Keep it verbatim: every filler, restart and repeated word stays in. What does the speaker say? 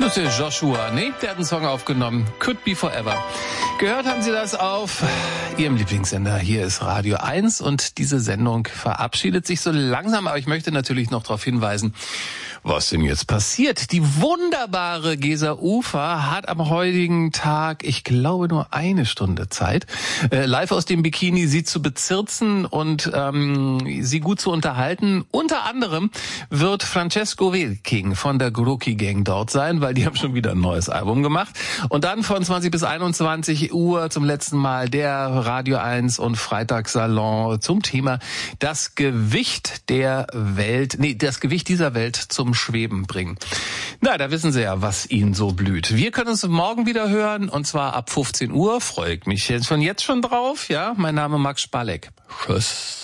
Das ist Joshua, ne? Der hat einen Song aufgenommen. Could Be Forever. Gehört haben Sie das auf Ihrem Lieblingssender. Hier ist Radio eins und diese Sendung verabschiedet sich so langsam, aber ich möchte natürlich noch darauf hinweisen, was denn jetzt passiert. Die wunderbare Gesa Ufer hat am heutigen Tag, ich glaube, nur eine Stunde Zeit, äh, live aus dem Bikini sie zu bezirzen und ähm, sie gut zu unterhalten. Unter anderem wird Francesco Wilking von der Grucki Gang dort sein, weil die haben schon wieder ein neues Album gemacht. Und dann von zwanzig bis einundzwanzig Uhr zum letzten Mal der Radio eins und Freitagssalon zum Thema das Gewicht der Welt, nee, das Gewicht dieser Welt zum Schweben bringen. Na, da wissen Sie ja, was Ihnen so blüht. Wir können uns morgen wieder hören und zwar ab fünfzehn Uhr. Freue ich mich jetzt von jetzt schon drauf. Ja, mein Name Max Spalek. Tschüss.